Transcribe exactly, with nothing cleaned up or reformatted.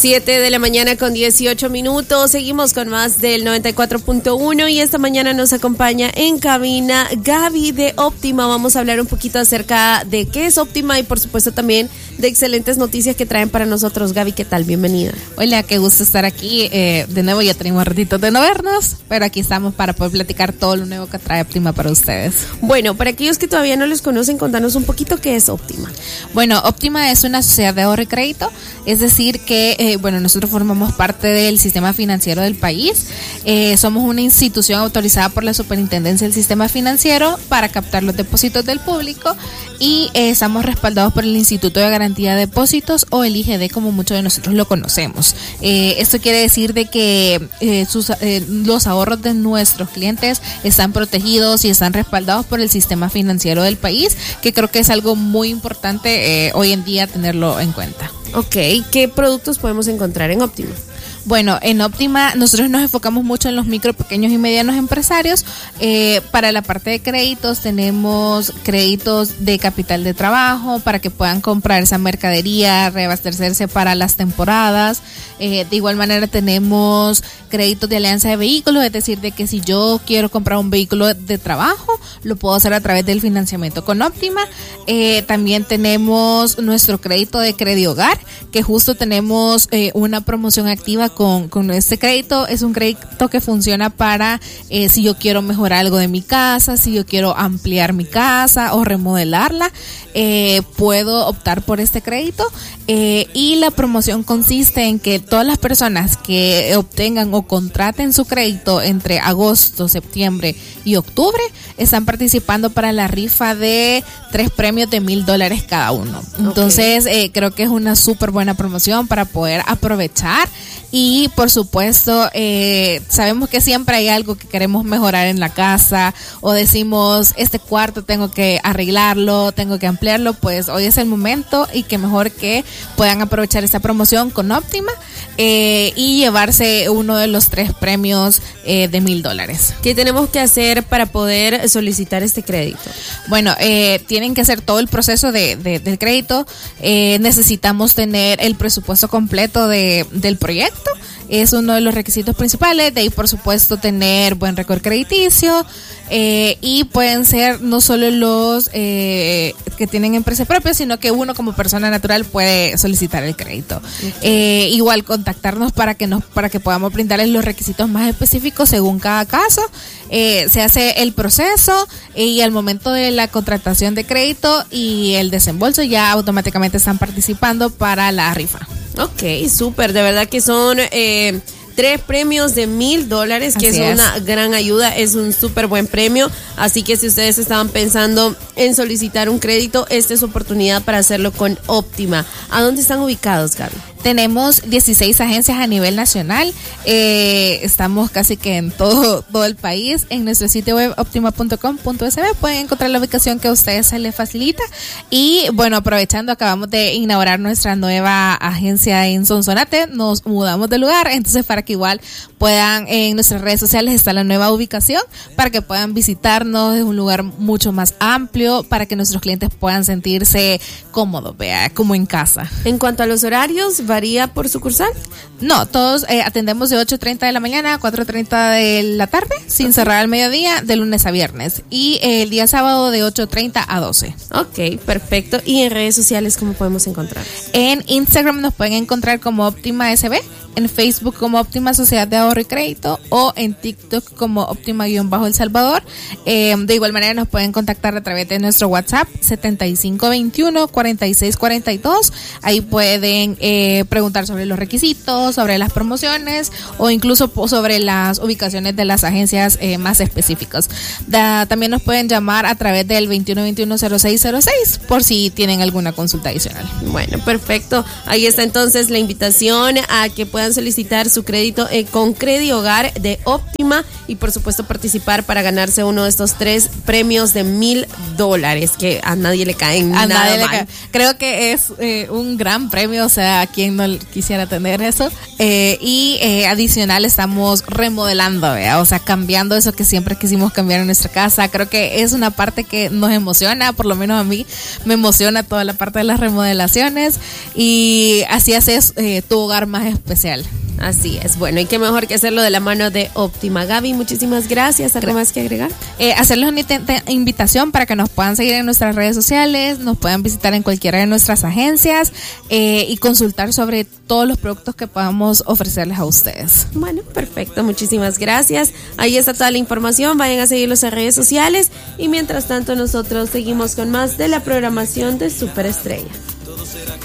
siete de la mañana con dieciocho minutos. Seguimos con más del noventa y cuatro punto uno y esta mañana nos acompaña en cabina Gaby de Óptima. Vamos a hablar un poquito acerca de qué es Óptima y por supuesto también de excelentes noticias que traen para nosotros. Gaby, ¿qué tal? Bienvenida. Hola, qué gusto estar aquí. Eh, de nuevo ya tenemos ratitos de no vernos, pero aquí estamos para poder platicar todo lo nuevo que trae Óptima para ustedes. Bueno, para aquellos que todavía no les conocen, contanos un poquito qué es Óptima. Bueno, Óptima es una sociedad de ahorro y crédito, es decir que, eh, bueno, nosotros formamos parte del sistema financiero del país. Eh, somos una institución autorizada por la Superintendencia del Sistema Financiero para captar los depósitos del público y eh, estamos respaldados por el Instituto de Garantía de Depósitos o el I G D, como muchos de nosotros lo conocemos. Eh, esto quiere decir de que eh, sus, eh, los ahorros de nuestros clientes están protegidos y están respaldados por el sistema financiero del país, que creo que es algo muy importante eh, hoy en día tenerlo en cuenta. Ok, ¿qué productos podemos encontrar en Óptima? Bueno, en Óptima nosotros nos enfocamos mucho en los micro, pequeños y medianos empresarios. Eh, para la parte de créditos tenemos créditos de capital de trabajo para que puedan comprar esa mercadería, reabastecerse para las temporadas. Eh, de igual manera tenemos créditos de alianza de vehículos, es decir, de que si yo quiero comprar un vehículo de trabajo, lo puedo hacer a través del financiamiento con Óptima. Eh, también tenemos nuestro crédito de Crédito Hogar, que justo tenemos eh, una promoción activa Con, con este crédito. Es un crédito que funciona para eh, si yo quiero mejorar algo de mi casa, si yo quiero ampliar mi casa o remodelarla, eh, puedo optar por este crédito. Eh, y la promoción consiste en que todas las personas que obtengan o contraten su crédito entre agosto, septiembre y octubre están participando para la rifa de tres premios de mil dólares cada uno. Entonces, okay. eh, creo que es una súper buena promoción para poder aprovechar. Y por supuesto, eh, sabemos que siempre hay algo que queremos mejorar en la casa o decimos, este cuarto tengo que arreglarlo, tengo que ampliarlo, pues hoy es el momento y que mejor que puedan aprovechar esta promoción con Óptima eh, y llevarse uno de los tres premios eh, de mil dólares. ¿Qué tenemos que hacer para poder solicitar este crédito? Bueno, eh, tienen que hacer todo el proceso de, de, del crédito. Eh, necesitamos tener el presupuesto completo de, del proyecto. Es uno de los requisitos principales. De ahí, por supuesto, tener buen récord crediticio. Eh, y pueden ser no solo los eh, que tienen empresa propia, sino que uno como persona natural puede solicitar el crédito. Okay. Eh, igual contactarnos para que nos para que podamos brindarles los requisitos más específicos según cada caso. Eh, se hace el proceso y al momento de la contratación de crédito y el desembolso ya automáticamente están participando para la rifa. Ok, súper, de verdad que son eh, tres premios de mil dólares, que es, es una gran ayuda, es un súper buen premio, así que si ustedes estaban pensando en solicitar un crédito, esta es oportunidad para hacerlo con Óptima. ¿A dónde están ubicados, Gaby? Tenemos dieciséis agencias a nivel nacional, eh, estamos casi que en todo, todo el país. En nuestro sitio web optima punto com punto es be pueden encontrar la ubicación que a ustedes se les facilita. Y bueno, aprovechando, acabamos de inaugurar nuestra nueva agencia en Sonsonate, nos mudamos de lugar, entonces para que igual puedan, en nuestras redes sociales está la nueva ubicación, para que puedan visitarnos. Es un lugar mucho más amplio para que nuestros clientes puedan sentirse cómodos, vea, como en casa. En cuanto a los horarios, ¿varía por sucursal? No, todos eh, atendemos de ocho treinta de la mañana a cuatro treinta de la tarde, sin okay. cerrar al mediodía, de lunes a viernes. Y eh, el día sábado de ocho treinta a doce. Ok, perfecto. ¿Y en redes sociales cómo podemos encontrar? En Instagram nos pueden encontrar como Óptima S B, en Facebook como Óptima Sociedad de Ahorro y Crédito o en TikTok como Óptima-El Salvador. Eh, de igual manera nos pueden contactar a través de nuestro WhatsApp setenta y cinco veintiuno cuarenta y seis cuarenta y dos. Ahí pueden eh, preguntar sobre los requisitos, sobre las promociones o incluso sobre las ubicaciones de las agencias eh, más específicas. Da, también nos pueden llamar a través del veintiuno veintiuno cero seis cero seis por si tienen alguna consulta adicional. Bueno, perfecto. Ahí está entonces la invitación a que puedan solicitar su crédito eh, con Credi Hogar de Óptima y por supuesto participar para ganarse uno de estos tres premios de mil dólares que a nadie le caen a nada nadie le mal. cae. Creo que es eh, un gran premio, o sea, a quien no quisiera tener eso. Eh, y eh, adicional estamos remodelando, ¿vea? O sea, cambiando eso que siempre quisimos cambiar en nuestra casa. Creo que es una parte que nos emociona, por lo menos a mí me emociona toda la parte de las remodelaciones y así haces eh, tu hogar más especial. Así es, bueno, y qué mejor que hacerlo de la mano de Óptima. Gaby, muchísimas gracias. ¿Algo más que agregar? Eh, hacerles una invitación para que nos puedan seguir en nuestras redes sociales, nos puedan visitar en cualquiera de nuestras agencias eh, y consultar sobre todos los productos que podamos ofrecerles a ustedes. Bueno, perfecto, muchísimas gracias. Ahí está toda la información, vayan a seguirlos en redes sociales y mientras tanto nosotros seguimos con más de la programación de Superestrella.